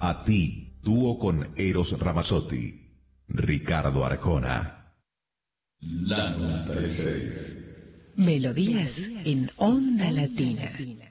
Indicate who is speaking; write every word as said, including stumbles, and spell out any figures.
Speaker 1: A ti, dúo con Eros Ramazzotti, Ricardo Arjona.
Speaker 2: La noventa y seis.
Speaker 3: Melodías en Onda Latina.